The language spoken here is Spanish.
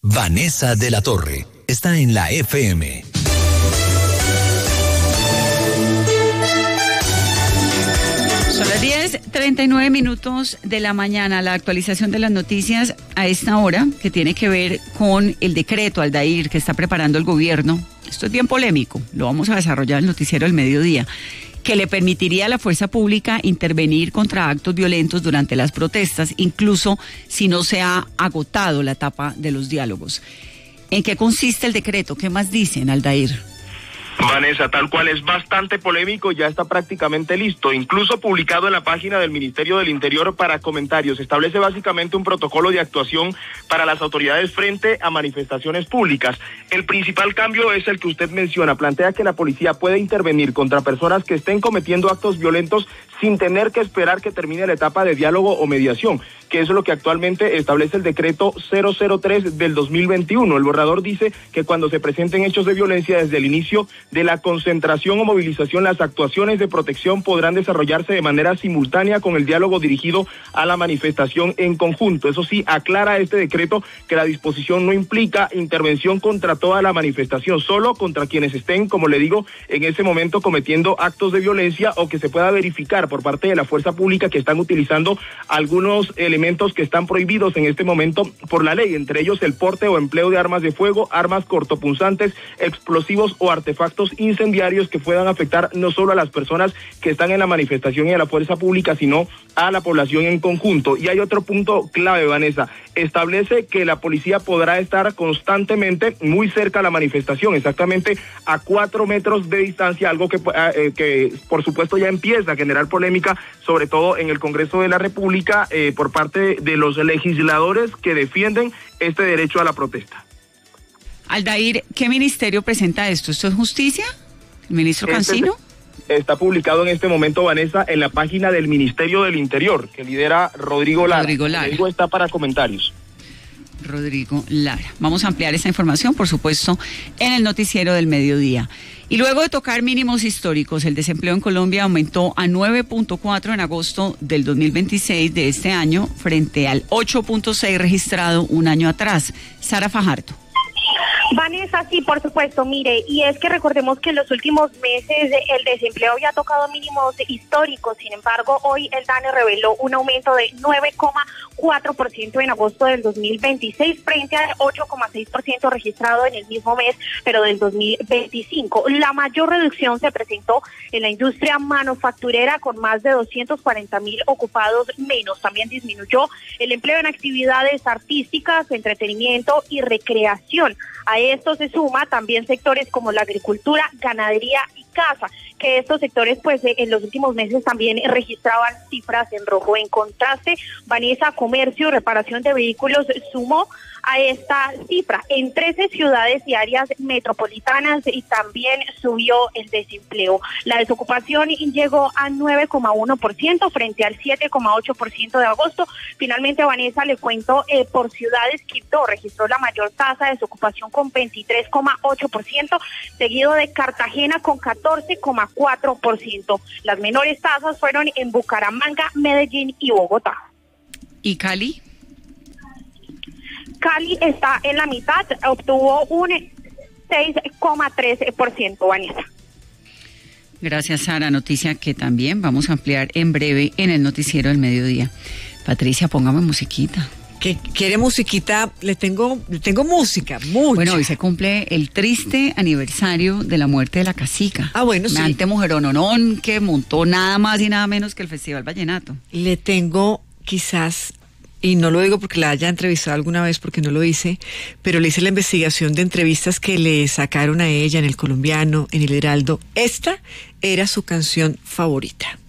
Vanessa de la Torre está en la FM. Son las 10:39 de la mañana. La actualización de las noticias a esta hora, que tiene que ver con el decreto Aldair que está preparando el gobierno. Esto es bien polémico, lo vamos a desarrollar en el noticiero del mediodía, que le permitiría a la fuerza pública intervenir contra actos violentos durante las protestas, incluso si no se ha agotado la etapa de los diálogos. ¿En qué consiste el decreto? ¿Qué más dicen, Aldair? Vanessa, tal cual, es bastante polémico, ya está prácticamente listo, incluso publicado en la página del Ministerio del Interior para comentarios. Establece básicamente un protocolo de actuación para las autoridades frente a manifestaciones públicas. El principal cambio es el que usted menciona, plantea que la policía puede intervenir contra personas que estén cometiendo actos violentos sin tener que esperar que termine la etapa de diálogo o mediación, que eso es lo que actualmente establece el decreto 003 del 2021. El borrador dice que cuando se presenten hechos de violencia desde el inicio de la concentración o movilización, las actuaciones de protección podrán desarrollarse de manera simultánea con el diálogo dirigido a la manifestación en conjunto. Eso sí, aclara este decreto que la disposición no implica intervención contra toda la manifestación, solo contra quienes estén, como le digo, en ese momento cometiendo actos de violencia o que se pueda verificar por parte de la fuerza pública que están utilizando algunos elementos que están prohibidos en este momento por la ley, entre ellos el porte o empleo de armas de fuego, armas cortopunzantes, explosivos o artefactos incendiarios que puedan afectar no solo a las personas que están en la manifestación y a la fuerza pública, sino a la población en conjunto. Y hay otro punto clave, Vanessa, establece que la policía podrá estar constantemente muy cerca a la manifestación, exactamente a 4 metros de distancia, algo que por supuesto ya empieza a generar polémica, sobre todo en el Congreso de la República, por parte de los legisladores que defienden este derecho a la protesta. Aldair, ¿qué ministerio presenta esto? ¿Esto es justicia? ¿El ministro Cancino? Está publicado en este momento, Vanessa, en la página del Ministerio del Interior, que lidera Rodrigo Lara. Rodrigo está para comentarios. Rodrigo Lara. Vamos a ampliar esa información, por supuesto, en el noticiero del mediodía. Y luego de tocar mínimos históricos, el desempleo en Colombia aumentó a 9.4 en agosto del 2026 de este año, frente al 8.6 registrado un año atrás. Sara Fajardo. Vanessa, sí, por supuesto, mire, y es que recordemos que en los últimos meses el desempleo había tocado mínimos históricos. Sin embargo, hoy el DANE reveló un aumento de 9,4% en agosto del 2026 frente al 8,6% registrado en el mismo mes, pero del 2025. La mayor reducción se presentó en la industria manufacturera, con más de 240,000 ocupados menos. También disminuyó el empleo en actividades artísticas, entretenimiento y recreación. A esto se suma también sectores como la agricultura, ganadería y caza, que estos sectores pues en los últimos meses también registraban cifras en rojo. En contraste, Vanessa, comercio y reparación de vehículos sumó a esta cifra en 13 ciudades y áreas metropolitanas, y también subió el desempleo. La desocupación llegó a 9,1% frente al 7,8% de agosto. Finalmente, Vanessa, le cuento, por ciudades, Quibdó registró la mayor tasa de desocupación con 23,8%, seguido de Cartagena con 14,4%. Las menores tasas fueron en Bucaramanga, Medellín y Bogotá. ¿Y Cali? Cali está en la mitad, obtuvo un 6,13%, Vanessa. Gracias, Sara. Noticia que también vamos a ampliar en breve en el noticiero del mediodía. Patricia, póngame musiquita. ¿Qué quiere musiquita? Le tengo música, mucha. Bueno, hoy se cumple el triste aniversario de la muerte de la cacica. Ah, bueno, sí. Ante Mujerononón, que montó nada más y nada menos que el Festival Vallenato. Le tengo quizás, y no lo digo porque la haya entrevistado alguna vez, porque no lo hice, pero le hice la investigación de entrevistas que le sacaron a ella en El Colombiano, en El Heraldo. Esta era su canción favorita.